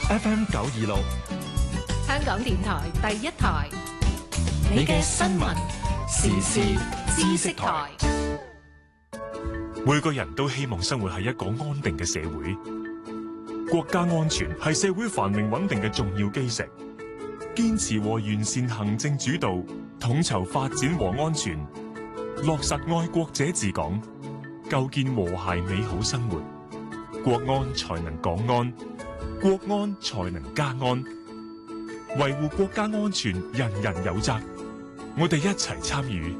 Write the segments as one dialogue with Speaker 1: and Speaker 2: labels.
Speaker 1: FM 926，
Speaker 2: 香港電台第一台，
Speaker 1: 你嘅新聞時事知識台。
Speaker 3: 每個人都希望生活喺一個安定嘅社會，國家安全係社會繁榮穩定嘅重要基石。堅持和完善行政主導，統籌發展和安全，落實愛國者治港，構建和諧美好生活，國安才能港安，國安才能家安。維護國家安全，人人有責，我哋一齊參與。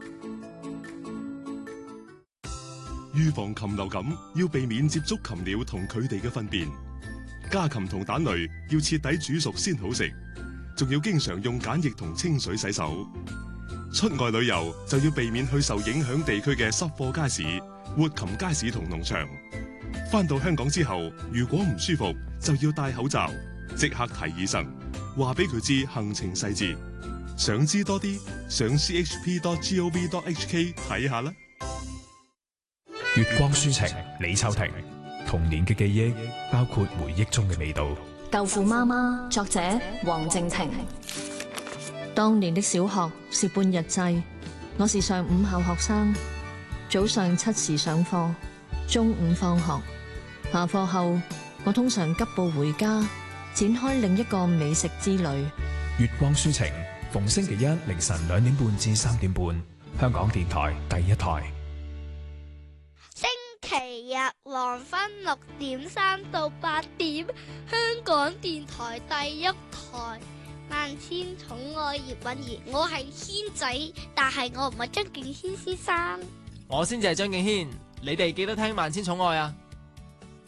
Speaker 4: 預防禽流感，要避免接觸禽鳥同佢哋嘅糞便。家禽同蛋類要徹底煮熟先好食，仲要經常用梘液同清水洗手。出外旅遊就要避免去受影響地區嘅濕貨街市、活禽街市同農場。返到香港之後，如果唔舒服，就要戴口罩，即刻睇醫生，話俾佢知行程細節。想知多啲，上 chp.gov.hk 睇下啦。
Speaker 5: 月光抒情，李秋婷。童年嘅記憶包括回憶中嘅味道。
Speaker 6: 豆腐媽媽，作者黃靜婷。當年的小學是半日制，我是上午校學生，早上7時上課，中午放學，下課後我通常急步回家，展開另一個美食之旅。
Speaker 5: 月光抒情，逢星期一凌晨2點半至3點半，香港電台第一台。
Speaker 7: 星期日黃昏6點3到8點，香港電台第一台。萬千寵愛葉韻儀，我係軒仔，但係我唔係張敬軒先生。
Speaker 8: 我先至係張敬軒，你哋記得聽萬千寵愛啊！